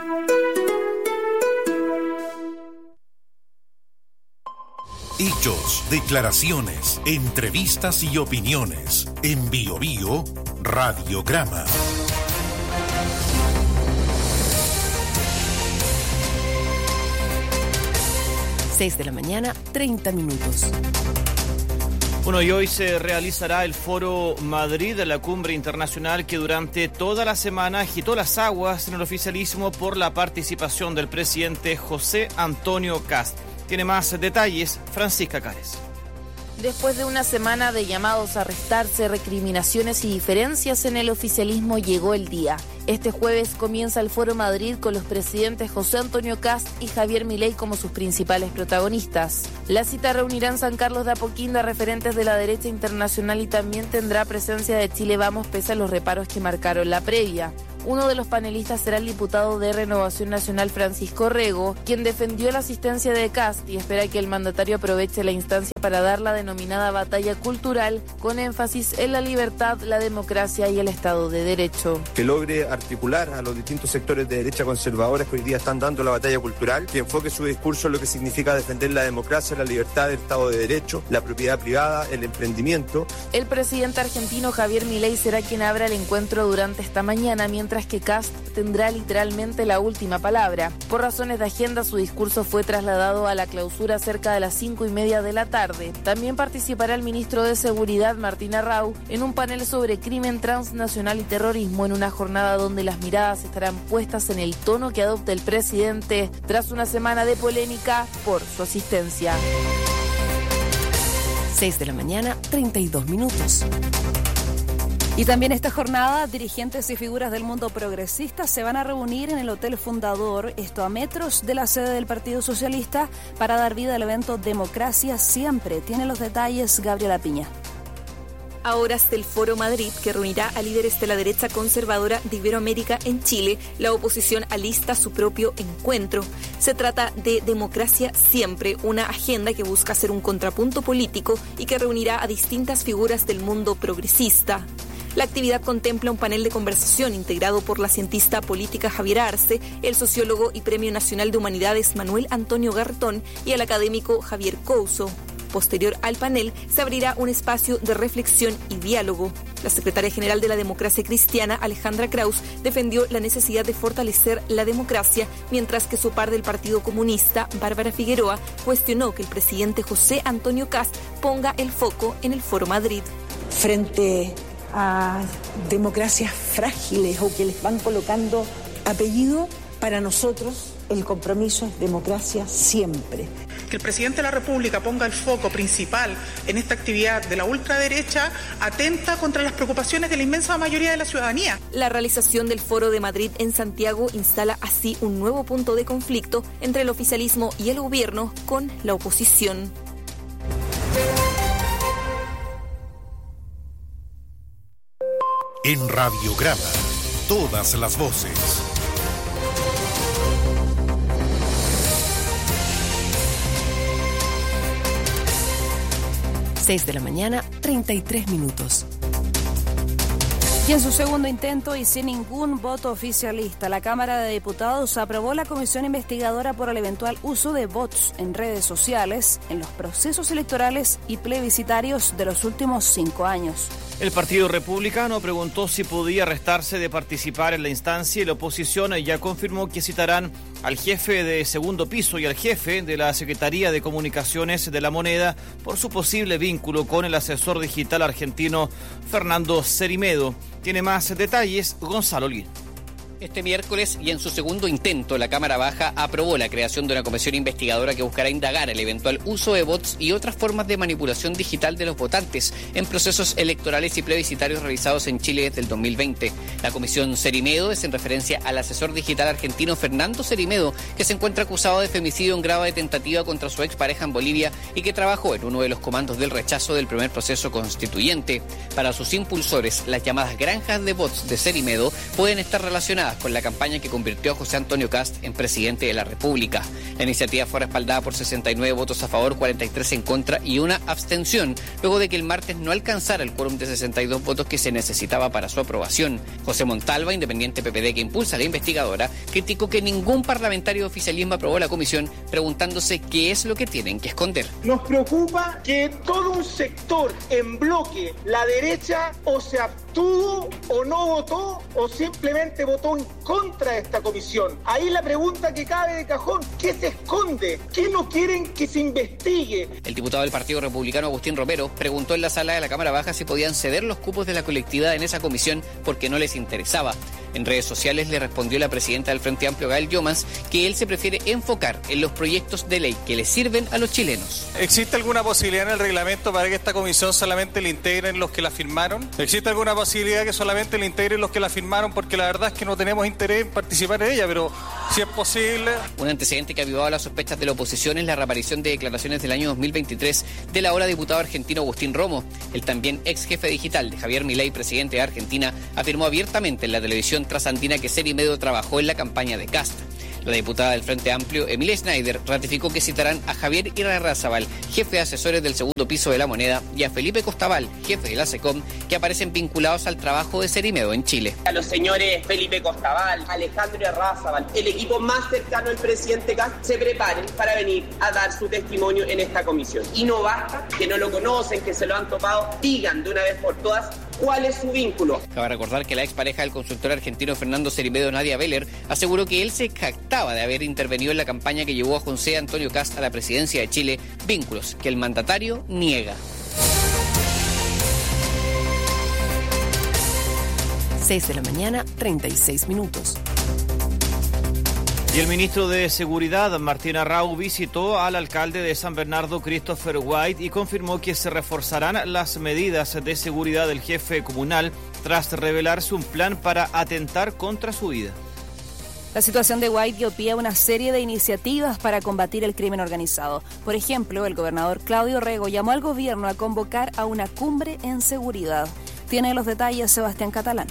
Hechos, declaraciones, entrevistas y opiniones. En Bio Bio, Radiograma. Seis de la mañana, 30 minutos. Bueno, y hoy se realizará el Foro Madrid de la Cumbre Internacional que durante toda la semana agitó las aguas en el oficialismo por la participación del presidente José Antonio Kast. Tiene más detalles Francisca Cares. Después de una semana de llamados a restarse, recriminaciones y diferencias en el oficialismo, llegó el día. Este jueves comienza el Foro Madrid con los presidentes José Antonio Kast y Javier Milei como sus principales protagonistas. La cita reunirá en San Carlos de Apoquindo a referentes de la derecha internacional y también tendrá presencia de Chile Vamos pese a los reparos que marcaron la previa. Uno de los panelistas será el diputado de Renovación Nacional Francisco Rego, quien defendió la asistencia de Kast y espera que el mandatario aproveche la instancia para dar la denominada batalla cultural, con énfasis en la libertad, la democracia y el Estado de Derecho. Que logre articular a los distintos sectores de derecha conservadores que hoy día están dando la batalla cultural, que enfoque su discurso en lo que significa defender la democracia, la libertad, el Estado de Derecho, la propiedad privada, el emprendimiento. El presidente argentino Javier Milei será quien abra el encuentro durante esta mañana, mientras que Kast tendrá literalmente la última palabra. Por razones de agenda, su discurso fue trasladado a la clausura cerca de las 5:30 de la tarde. También participará el ministro de Seguridad, Martín Arrau, en un panel sobre crimen transnacional y terrorismo, en una jornada donde las miradas estarán puestas en el tono que adopta el presidente tras una semana de polémica por su asistencia. 6 de la mañana, 32 minutos. Y también esta jornada, dirigentes y figuras del mundo progresista se van a reunir en el Hotel Fundador, esto a metros de la sede del Partido Socialista, para dar vida al evento Democracia Siempre. Tiene los detalles Gabriela Piña. A horas del Foro Madrid, que reunirá a líderes de la derecha conservadora de Iberoamérica en Chile, la oposición alista su propio encuentro. Se trata de Democracia Siempre, una agenda que busca ser un contrapunto político y que reunirá a distintas figuras del mundo progresista. La actividad contempla un panel de conversación integrado por la cientista política Javier Arce, el sociólogo y Premio Nacional de Humanidades Manuel Antonio Garretón y el académico Javier Couso. Posterior al panel, se abrirá un espacio de reflexión y diálogo. La secretaria general de la Democracia Cristiana, Alejandra Kraus, defendió la necesidad de fortalecer la democracia, mientras que su par del Partido Comunista, Bárbara Figueroa, cuestionó que el presidente José Antonio Kast ponga el foco en el Foro Madrid. Frente a democracias frágiles o que les van colocando apellido, para nosotros el compromiso es democracia siempre. Que el presidente de la República ponga el foco principal en esta actividad de la ultraderecha atenta contra las preocupaciones de la inmensa mayoría de la ciudadanía. La realización del Foro de Madrid en Santiago instala así un nuevo punto de conflicto entre el oficialismo y el gobierno con la oposición. En Radiograma, todas las voces. 6 de la mañana, 33 minutos. Y en su segundo intento y sin ningún voto oficialista, la Cámara de Diputados aprobó la comisión investigadora por el eventual uso de bots en redes sociales en los procesos electorales y plebiscitarios de los últimos 5 años. El Partido Republicano preguntó si podía restarse de participar en la instancia y la oposición ya confirmó que citarán al jefe de Segundo Piso y al jefe de la Secretaría de Comunicaciones de la Moneda por su posible vínculo con el asesor digital argentino Fernando Cerimedo. Tiene más detalles Gonzalo Lin. Este miércoles y en su segundo intento, la Cámara Baja aprobó la creación de una comisión investigadora que buscará indagar el eventual uso de bots y otras formas de manipulación digital de los votantes en procesos electorales y plebiscitarios realizados en Chile desde el 2020. La comisión Cerimedo es en referencia al asesor digital argentino Fernando Cerimedo, que se encuentra acusado de femicidio en grado de tentativa contra su expareja en Bolivia y que trabajó en uno de los comandos del rechazo del primer proceso constituyente. Para sus impulsores, las llamadas granjas de bots de Cerimedo pueden estar relacionadas con la campaña que convirtió a José Antonio Kast en presidente de la República. La iniciativa fue respaldada por 69 votos a favor, 43 en contra y una abstención, luego de que el martes no alcanzara el quórum de 62 votos que se necesitaba para su aprobación. José Montalva, independiente PPD que impulsa a la investigadora, criticó que ningún parlamentario de oficialismo aprobó la comisión, preguntándose qué es lo que tienen que esconder. Nos preocupa que todo un sector en bloque, la derecha, o se abstuvo o no votó o simplemente votó en contra de esta comisión. Ahí la pregunta que cabe de cajón: ¿qué se esconde? ¿Qué no quieren que se investigue? El diputado del Partido Republicano Agustín Romero preguntó en la sala de la Cámara Baja si podían ceder los cupos de la colectividad en esa comisión porque no les interesaba. En redes sociales le respondió la presidenta del Frente Amplio, Gael Llomas, que él se prefiere enfocar en los proyectos de ley que le sirven a los chilenos. ¿Existe alguna posibilidad en el reglamento para que esta comisión solamente le integren los que la firmaron? ¿Existe alguna posibilidad que solamente le integren los que la firmaron? Porque la verdad es que no tenemos interés en participar en ella, pero si es posible. Un antecedente que avivaba las sospechas de la oposición es la reaparición de declaraciones del año 2023 del ahora diputado argentino Agustín Romo. El también ex jefe digital de Javier Milei, presidente de Argentina, afirmó abiertamente en la televisión trasandina que Cerimedo trabajó en la campaña de Kast. La diputada del Frente Amplio, Emilia Schneider, ratificó que citarán a Javier Irarrázaval, jefe de asesores del Segundo Piso de la Moneda, y a Felipe Costabal, jefe de la SECOM, que aparecen vinculados al trabajo de Cerimedo en Chile. A los señores Felipe Costabal, Alejandro Irarrázaval, el equipo más cercano al presidente Kast, se preparen para venir a dar su testimonio en esta comisión. Y no basta que no lo conocen, que se lo han topado, digan de una vez por todas ¿cuál es su vínculo? Cabe recordar que la expareja del consultor argentino Fernando Cerimedo, Nadia Beller, aseguró que él se jactaba de haber intervenido en la campaña que llevó a José Antonio Kast a la presidencia de Chile, vínculos que el mandatario niega. 6 de la mañana, 36 minutos. Y el ministro de Seguridad, Martín Arrau, visitó al alcalde de San Bernardo, Christopher White, y confirmó que se reforzarán las medidas de seguridad del jefe comunal tras revelarse un plan para atentar contra su vida. La situación de White dio pie a una serie de iniciativas para combatir el crimen organizado. Por ejemplo, el gobernador Claudio Rego llamó al gobierno a convocar a una cumbre en seguridad. Tiene los detalles Sebastián Catalán.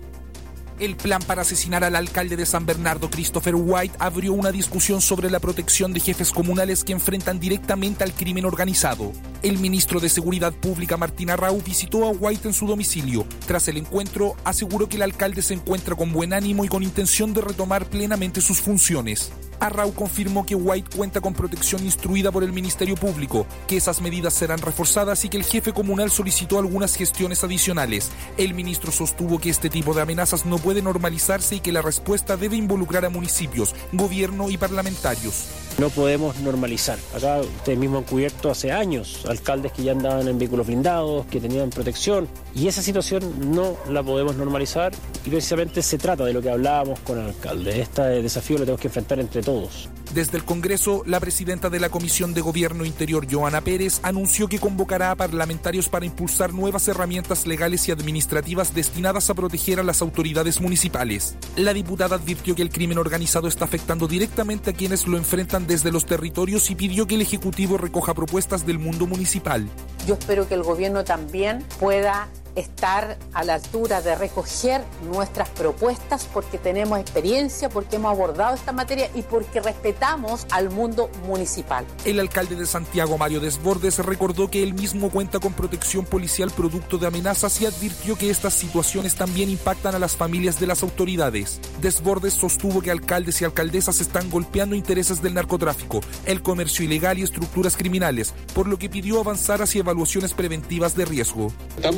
El plan para asesinar al alcalde de San Bernardo, Christopher White, abrió una discusión sobre la protección de jefes comunales que enfrentan directamente al crimen organizado. El ministro de Seguridad Pública, Martín Arrau, visitó a White en su domicilio. Tras el encuentro, aseguró que el alcalde se encuentra con buen ánimo y con intención de retomar plenamente sus funciones. Arrau confirmó que White cuenta con protección instruida por el Ministerio Público, que esas medidas serán reforzadas y que el jefe comunal solicitó algunas gestiones adicionales. El ministro sostuvo que este tipo de amenazas no puede normalizarse y que la respuesta debe involucrar a municipios, gobierno y parlamentarios. No podemos normalizar. Acá ustedes mismos han cubierto hace años alcaldes que ya andaban en vehículos blindados, que tenían protección, y esa situación no la podemos normalizar y precisamente se trata de lo que hablábamos con el alcalde. Este desafío lo tenemos que enfrentar entre todos. Desde el Congreso, la presidenta de la Comisión de Gobierno Interior, Joana Pérez, anunció que convocará a parlamentarios para impulsar nuevas herramientas legales y administrativas destinadas a proteger a las autoridades municipales. La diputada advirtió que el crimen organizado está afectando directamente a quienes lo enfrentan desde los territorios y pidió que el Ejecutivo recoja propuestas del mundo municipal. Yo espero que el gobierno también pueda estar a la altura de recoger nuestras propuestas porque tenemos experiencia, porque hemos abordado esta materia y porque respetamos al mundo municipal. El alcalde de Santiago, Mario Desbordes, recordó que él mismo cuenta con protección policial producto de amenazas y advirtió que estas situaciones también impactan a las familias de las autoridades. Desbordes sostuvo que alcaldes y alcaldesas están golpeando intereses del narcotráfico, el comercio ilegal y estructuras criminales, por lo que pidió avanzar hacia evaluaciones preventivas de riesgo. Estamos golpeando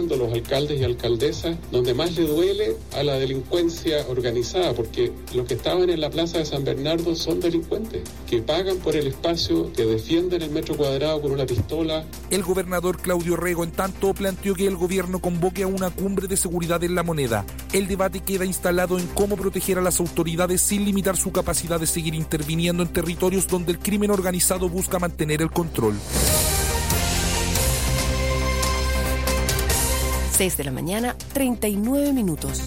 golpeando a los alcaldes y alcaldesas donde más le duele a la delincuencia organizada, porque los que estaban en la plaza de San Bernardo son delincuentes, que pagan por el espacio, que defienden el metro cuadrado con una pistola. El gobernador Claudio Rego, en tanto, planteó que el gobierno convoque a una cumbre de seguridad en La Moneda. El debate queda instalado en cómo proteger a las autoridades sin limitar su capacidad de seguir interviniendo en territorios donde el crimen organizado busca mantener el control. 6 de la mañana, 39 minutos.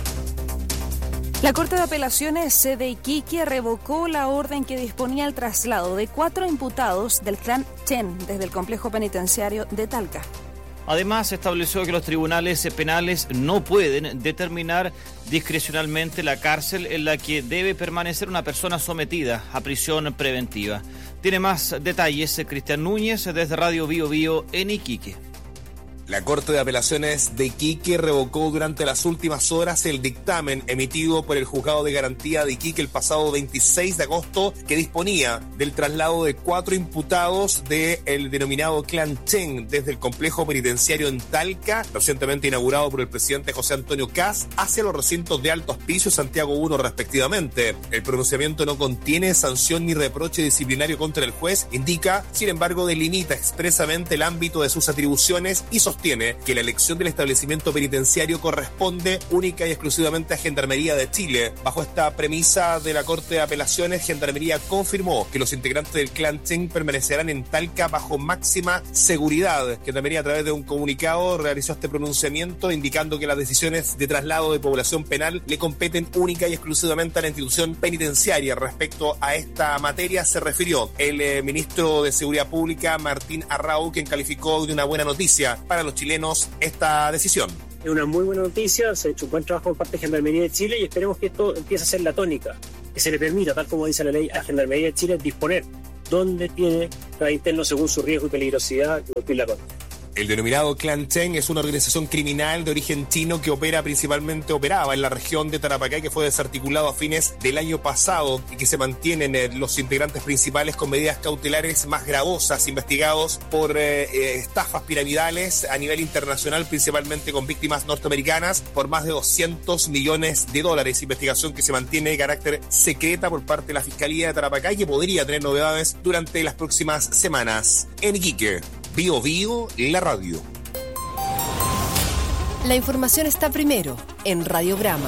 La Corte de Apelaciones de Iquique revocó la orden que disponía el traslado de 4 imputados del clan Chen desde el complejo penitenciario de Talca. Además, estableció que los tribunales penales no pueden determinar discrecionalmente la cárcel en la que debe permanecer una persona sometida a prisión preventiva. Tiene más detalles Cristian Núñez desde Radio Bío Bío en Iquique. La Corte de Apelaciones de Iquique revocó durante las últimas horas el dictamen emitido por el Juzgado de Garantía de Iquique el pasado 26 de agosto que disponía del traslado de 4 imputados del denominado clan Chen desde el complejo penitenciario en Talca, recientemente inaugurado por el presidente José Antonio Kast, hacia los recintos de Alto Hospicio y Santiago 1 respectivamente. El pronunciamiento no contiene sanción ni reproche disciplinario contra el juez, indica, sin embargo, delimita expresamente el ámbito de sus atribuciones y sostiene que la elección del establecimiento penitenciario corresponde única y exclusivamente a Gendarmería de Chile. Bajo esta premisa de la Corte de Apelaciones, Gendarmería confirmó que los integrantes del clan Chen permanecerán en Talca bajo máxima seguridad. Gendarmería, a través de un comunicado, realizó este pronunciamiento indicando que las decisiones de traslado de población penal le competen única y exclusivamente a la institución penitenciaria. Respecto a esta materia se refirió el ministro de Seguridad Pública, Martín Arrau, quien calificó de una buena noticia para los chilenos esta decisión. Es una muy buena noticia, se ha hecho un buen trabajo por parte de Gendarmería de Chile y esperemos que esto empiece a ser la tónica, que se le permita, tal como dice la ley, a Gendarmería de Chile disponer dónde tiene cada interno según su riesgo y peligrosidad cumplir la condena. El denominado clan Chen es una organización criminal de origen chino que operaba en la región de Tarapacá, que fue desarticulado a fines del año pasado y que se mantienen los integrantes principales con medidas cautelares más gravosas, investigados por estafas piramidales a nivel internacional, principalmente con víctimas norteamericanas, por más de $200 millones. Investigación que se mantiene de carácter secreta por parte de la Fiscalía de Tarapacá y que podría tener novedades durante las próximas semanas. En Iquique, Bío Bío, la radio. La información está primero en Radiograma.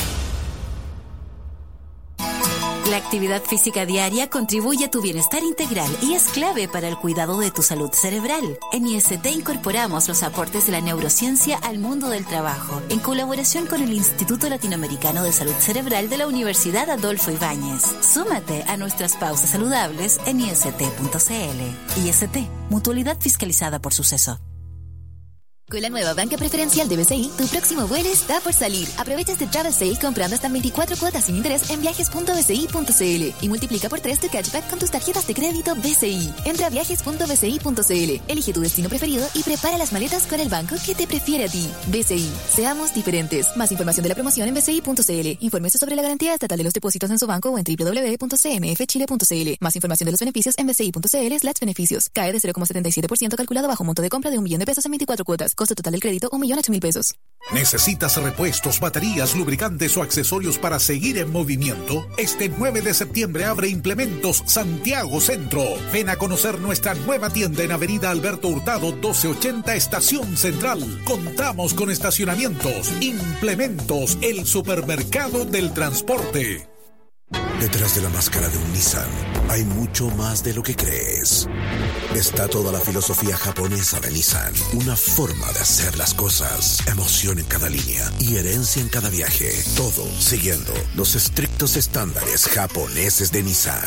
La actividad física diaria contribuye a tu bienestar integral y es clave para el cuidado de tu salud cerebral. En IST incorporamos los aportes de la neurociencia al mundo del trabajo, en colaboración con el Instituto Latinoamericano de Salud Cerebral de la Universidad Adolfo Ibáñez. Súmate a nuestras pausas saludables en ist.cl. IST, mutualidad fiscalizada por Suceso. Con la nueva banca preferencial de BCI, tu próximo vuelo está por salir. Aprovecha este travel sale comprando hasta 24 cuotas sin interés en viajes.bci.cl y multiplica por 3 tu cashback con tus tarjetas de crédito BCI. Entra a viajes.bci.cl, elige tu destino preferido y prepara las maletas con el banco que te prefiere a ti. BCI, seamos diferentes. Más información de la promoción en bci.cl. Infórmese sobre la garantía estatal de los depósitos en su banco o en www.cmfchile.cl. Más información de los beneficios en bci.cl/beneficios. Cae de 0,77% calculado bajo monto de compra de $1.000.000 en 24 cuotas. Costo total del crédito, $1.008.000. ¿Necesitas repuestos, baterías, lubricantes o accesorios para seguir en movimiento? Este 9 de septiembre abre Implementos Santiago Centro. Ven a conocer nuestra nueva tienda en Avenida Alberto Hurtado 1280 Estación Central. Contamos con estacionamientos. Implementos, el supermercado del transporte. Detrás de la máscara de un Nissan hay mucho más de lo que crees. Está toda la filosofía japonesa de Nissan, una forma de hacer las cosas, emoción en cada línea y herencia en cada viaje, todo siguiendo los estrictos estándares japoneses de Nissan.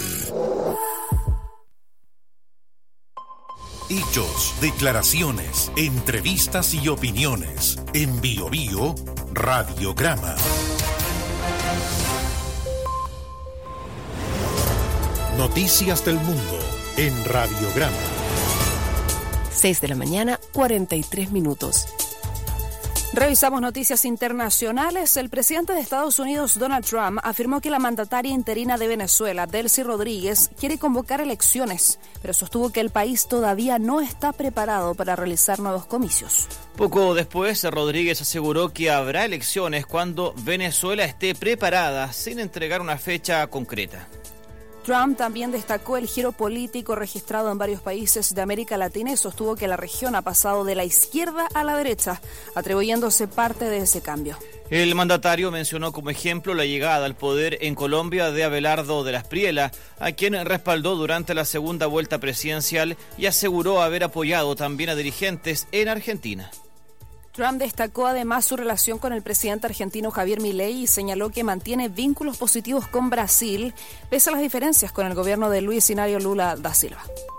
Hechos, declaraciones, entrevistas y opiniones. En Bío Bío, Radiograma. Noticias del mundo en Radiograma. 6 de la mañana, 43 minutos. Revisamos noticias internacionales. El presidente de Estados Unidos, Donald Trump, afirmó que la mandataria interina de Venezuela, Delcy Rodríguez, quiere convocar elecciones, pero sostuvo que el país todavía no está preparado para realizar nuevos comicios. Poco después, Rodríguez aseguró que habrá elecciones cuando Venezuela esté preparada, sin entregar una fecha concreta. Trump también destacó el giro político registrado en varios países de América Latina y sostuvo que la región ha pasado de la izquierda a la derecha, atribuyéndose parte de ese cambio. El mandatario mencionó como ejemplo la llegada al poder en Colombia de Abelardo de la Espriella, a quien respaldó durante la segunda vuelta presidencial y aseguró haber apoyado también a dirigentes en Argentina. Trump destacó además su relación con el presidente argentino Javier Milei y señaló que mantiene vínculos positivos con Brasil, pese a las diferencias con el gobierno de Luis Inácio Lula da Silva.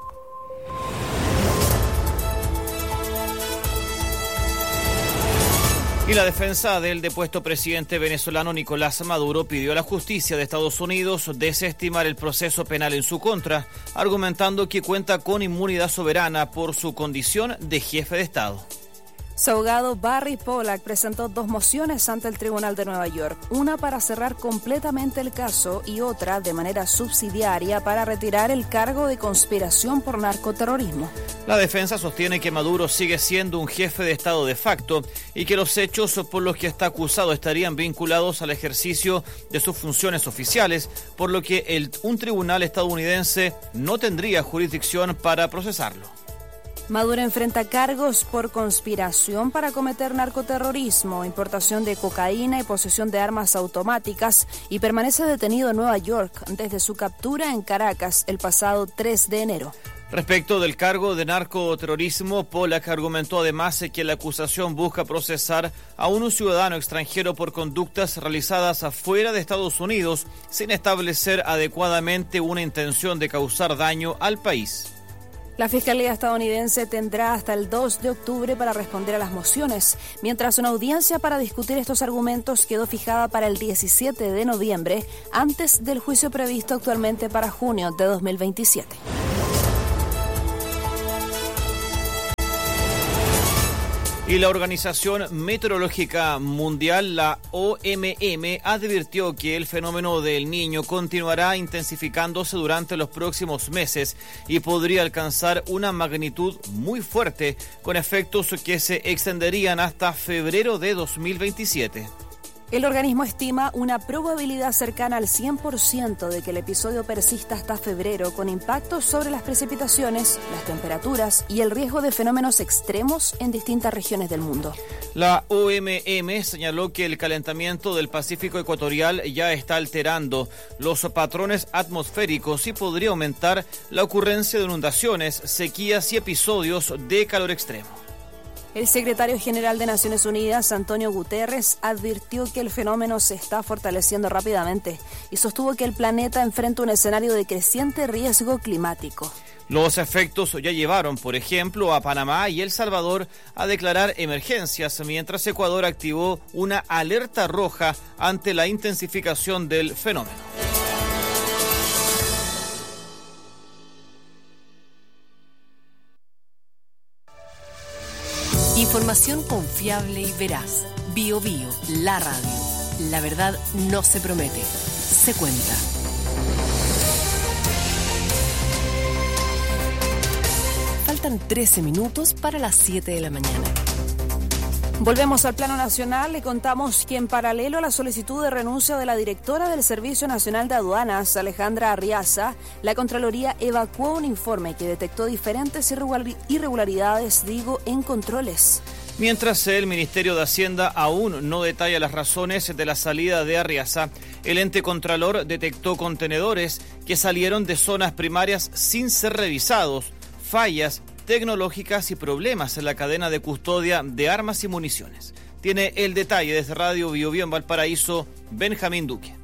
Y la defensa del depuesto presidente venezolano Nicolás Maduro pidió a la justicia de Estados Unidos desestimar el proceso penal en su contra, argumentando que cuenta con inmunidad soberana por su condición de jefe de Estado. Su abogado Barry Pollack presentó 2 mociones ante el Tribunal de Nueva York, una para cerrar completamente el caso y otra de manera subsidiaria para retirar el cargo de conspiración por narcoterrorismo. La defensa sostiene que Maduro sigue siendo un jefe de Estado de facto y que los hechos por los que está acusado estarían vinculados al ejercicio de sus funciones oficiales, por lo que un tribunal estadounidense no tendría jurisdicción para procesarlo. Maduro enfrenta cargos por conspiración para cometer narcoterrorismo, importación de cocaína y posesión de armas automáticas y permanece detenido en Nueva York desde su captura en Caracas el pasado 3 de enero. Respecto del cargo de narcoterrorismo, Pollack argumentó además que la acusación busca procesar a un ciudadano extranjero por conductas realizadas afuera de Estados Unidos sin establecer adecuadamente una intención de causar daño al país. La Fiscalía estadounidense tendrá hasta el 2 de octubre para responder a las mociones, mientras una audiencia para discutir estos argumentos quedó fijada para el 17 de noviembre, antes del juicio previsto actualmente para junio de 2027. Y la Organización Meteorológica Mundial, la OMM, advirtió que el fenómeno del Niño continuará intensificándose durante los próximos meses y podría alcanzar una magnitud muy fuerte, con efectos que se extenderían hasta febrero de 2027. El organismo estima una probabilidad cercana al 100% de que el episodio persista hasta febrero, con impactos sobre las precipitaciones, las temperaturas y el riesgo de fenómenos extremos en distintas regiones del mundo. La OMM señaló que el calentamiento del Pacífico ecuatorial ya está alterando los patrones atmosféricos y podría aumentar la ocurrencia de inundaciones, sequías y episodios de calor extremo. El secretario general de Naciones Unidas, Antonio Guterres, advirtió que el fenómeno se está fortaleciendo rápidamente y sostuvo que el planeta enfrenta un escenario de creciente riesgo climático. Los efectos ya llevaron, por ejemplo, a Panamá y El Salvador a declarar emergencias, mientras Ecuador activó una alerta roja ante la intensificación del fenómeno. Información confiable y veraz. BioBio, la radio. La verdad no se promete, se cuenta. Faltan 13 minutos para las 7 de la mañana. Volvemos al plano nacional. Le contamos que en paralelo a la solicitud de renuncia de la directora del Servicio Nacional de Aduanas, Alejandra Arriaza, la Contraloría evacuó un informe que detectó diferentes irregularidades, en controles. Mientras el Ministerio de Hacienda aún no detalla las razones de la salida de Arriaza, el ente contralor detectó contenedores que salieron de zonas primarias sin ser revisados, fallas tecnológicas y problemas en la cadena de custodia de armas y municiones. Tiene el detalle desde Radio BioBio en Valparaíso, Benjamín Duque.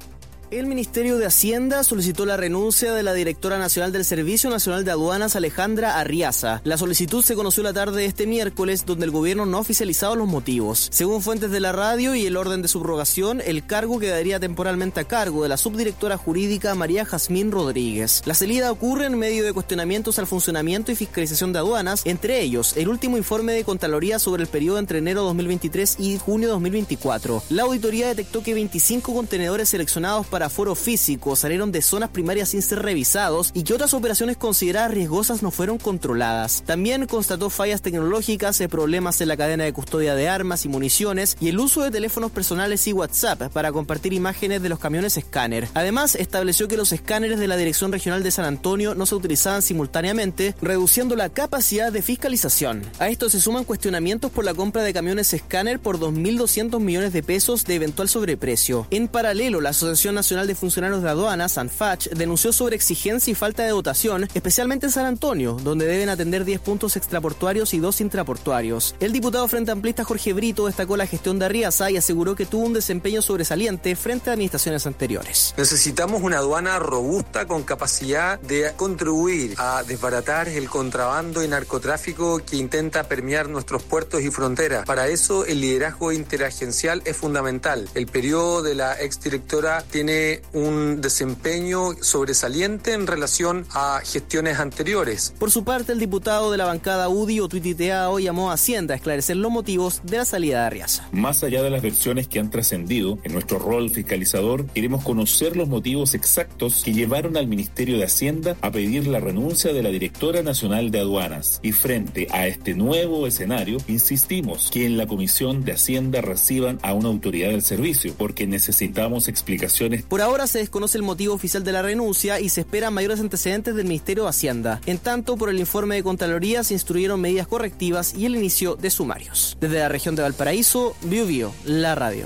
El Ministerio de Hacienda solicitó la renuncia de la directora nacional del Servicio Nacional de Aduanas, Alejandra Arriaza. La solicitud se conoció la tarde de este miércoles, donde el gobierno no ha oficializado los motivos. Según fuentes de la radio y el orden de subrogación, el cargo quedaría temporalmente a cargo de la subdirectora jurídica María Jazmín Rodríguez. La salida ocurre en medio de cuestionamientos al funcionamiento y fiscalización de aduanas, entre ellos el último informe de Contraloría sobre el periodo entre enero 2023 y junio 2024. La auditoría detectó que 25 contenedores seleccionados para aforo físico salieron de zonas primarias sin ser revisados y que otras operaciones consideradas riesgosas no fueron controladas. También constató fallas tecnológicas, problemas en la cadena de custodia de armas y municiones y el uso de teléfonos personales y WhatsApp para compartir imágenes de los camiones escáner. Además, estableció que los escáneres de la Dirección Regional de San Antonio no se utilizaban simultáneamente, reduciendo la capacidad de fiscalización. A esto se suman cuestionamientos por la compra de camiones escáner por 2.200 millones de pesos de eventual sobreprecio. En paralelo, la Asociación Nacional de Funcionarios de Aduanas, ANFACH, denunció sobre exigencia y falta de dotación, especialmente en San Antonio, donde deben atender 10 puntos extraportuarios y 2 intraportuarios. El diputado Frente Amplista Jorge Brito destacó la gestión de Arriaza y aseguró que tuvo un desempeño sobresaliente frente a administraciones anteriores. Necesitamos una aduana robusta con capacidad de contribuir a desbaratar el contrabando y narcotráfico que intenta permear nuestros puertos y fronteras. Para eso el liderazgo interagencial es fundamental. El periodo de la exdirectora tiene un desempeño sobresaliente en relación a gestiones anteriores. Por su parte, el diputado de la bancada UDI, Otuiti Teao, llamó a Hacienda a esclarecer los motivos de la salida de Arriaza. Más allá de las versiones que han trascendido, en nuestro rol fiscalizador, queremos conocer los motivos exactos que llevaron al Ministerio de Hacienda a pedir la renuncia de la directora nacional de aduanas. Y frente a este nuevo escenario, insistimos que en la Comisión de Hacienda reciban a una autoridad del servicio, porque necesitamos explicaciones. Por ahora se desconoce el motivo oficial de la renuncia y se esperan mayores antecedentes del Ministerio de Hacienda. En tanto, por el informe de Contraloría se instruyeron medidas correctivas y el inicio de sumarios. Desde la región de Valparaíso, Biobío, la radio.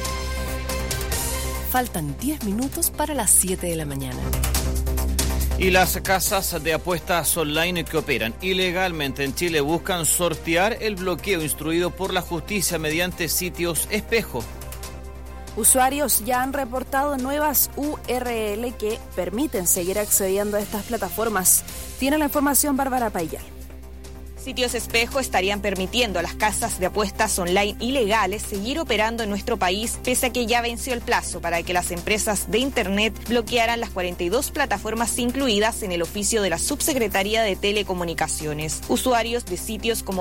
Faltan 10 minutos para las 7 de la mañana. Y las casas de apuestas online que operan ilegalmente en Chile buscan sortear el bloqueo instruido por la justicia mediante sitios espejo. Usuarios ya han reportado nuevas URL que permiten seguir accediendo a estas plataformas. Tiene la información Bárbara Payal. Sitios espejo estarían permitiendo a las casas de apuestas online ilegales seguir operando en nuestro país, pese a que ya venció el plazo para que las empresas de Internet bloquearan las 42 plataformas incluidas en el oficio de la Subsecretaría de Telecomunicaciones. Usuarios de sitios como